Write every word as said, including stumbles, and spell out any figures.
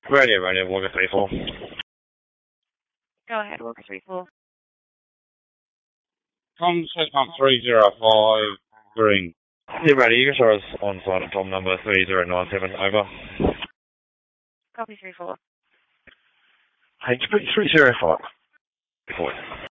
Radio, radio, Walker three four. Go ahead, Walker three four. Tom set pump three zero five, green. Yeah, radio, you can show us on site at Tom number three zero nine seven, over. Copy three four. Hey, three zero five. Before.